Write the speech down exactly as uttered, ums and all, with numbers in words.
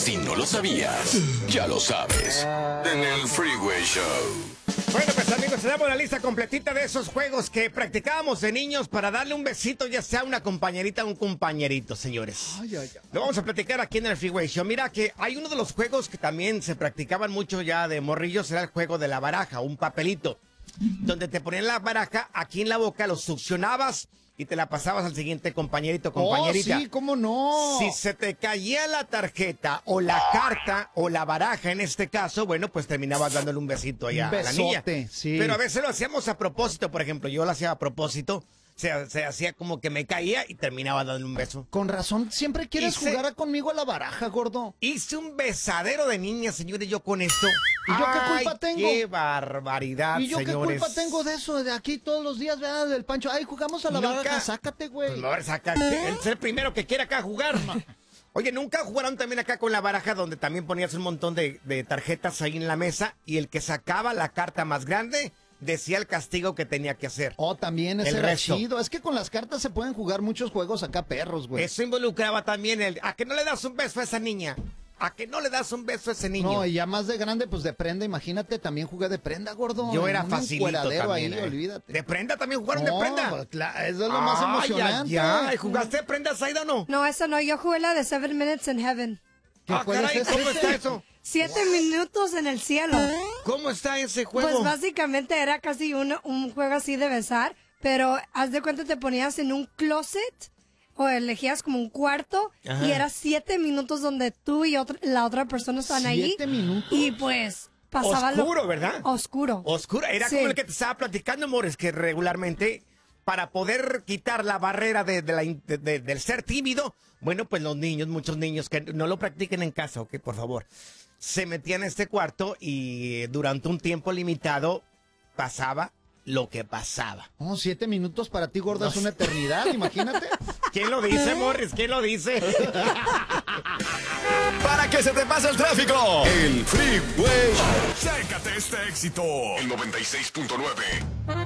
Si no lo sabías, ya lo sabes. En el Freeway Show. Bueno, pues amigos, te damos la lista completita de esos juegos que practicábamos de niños para darle un besito, ya sea una compañerita o un compañerito, señores. Ay, ay, ay. Lo vamos a platicar aquí en el Freeway Show. Mira que hay uno de los juegos que también se practicaban mucho ya de morrillos, era el juego de la baraja, un papelito, donde te ponían la baraja aquí en la boca, lo succionabas y te la pasabas al siguiente compañerito o compañerita. Oh, sí, ¿cómo no? Si se te caía la tarjeta o la carta o la baraja en este caso, bueno, pues terminabas dándole un besito allá Un a la niña. besote, sí. Pero a veces lo hacíamos a propósito, por ejemplo, yo lo hacía a propósito, se, se hacía como que me caía y terminaba dándole un beso. Con razón, siempre quieres Hice- jugar conmigo a la baraja, gordo. Hice un besadero de niñas, señores, yo con esto. ¿Y yo qué Ay, culpa tengo? ¡Qué barbaridad, ¿Y yo señores! qué culpa tengo de eso? De aquí todos los días, ¿verdad? Del Pancho. Ay, jugamos a la Nunca- baraja, sácate, güey. Pues, a ver, saca, él es el primero que quiere acá jugar. Oye, ¿nunca jugaron también acá con la baraja donde también ponías un montón de, de tarjetas ahí en la mesa y el que sacaba la carta más grande decía el castigo que tenía que hacer? Oh, también ese El era resto. chido. Es que con las cartas se pueden jugar muchos juegos acá perros, güey. Eso involucraba también el... ¿A que no le das un beso a esa niña? ¿A que no le das un beso a ese niño? No, y ya más de grande, pues de prenda, imagínate, también jugué de prenda, gordo. Yo era Un facilito encueradero también. ahí, eh. olvídate. ¿De prenda también jugaron de No, prenda? cla- eso es lo más Ay, emocionante. ay, ay. ¿Jugaste de prenda, Zaida, o no? No, esa no, yo jugué la de Seven Minutes in Heaven. ¿Qué Ah, juego es caray, ese? ¿cómo está eso? Siete minutos en el cielo. ¿Cómo está ese juego? Pues básicamente era casi un, un juego así de besar, pero haz de cuenta te ponías en un closet o elegías como un cuarto Ajá. y era siete minutos donde tú y otra, la otra persona estaban ahí. ¿Siete minutos? Y pues pasaba lo- Oscuro, ¿verdad? Oscuro. Oscuro. Era Sí. como el que te estaba platicando, amores, que regularmente, para poder quitar la barrera de, de la in- de- de- del ser tímido, bueno, pues los niños, muchos niños que no lo practiquen en casa, ok, por favor, se metían a este cuarto y durante un tiempo limitado pasaba lo que pasaba. Oh, siete minutos para ti, gordo, No es una eternidad, imagínate. ¿Quién lo dice, Morris? ¿Quién lo dice? Para que se te pase el tráfico. El Freeway Show. Chécate este éxito. El noventa y seis punto nueve.